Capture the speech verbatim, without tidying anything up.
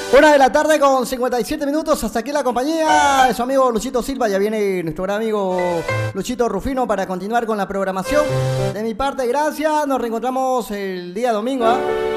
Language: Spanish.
Una de la tarde con cincuenta y siete minutos, hasta aquí la compañía de su amigo Luchito Silva. Ya viene nuestro gran amigo Luchito Rufino para continuar con la programación. De mi parte, gracias. Nos reencontramos el día domingo, ¿eh?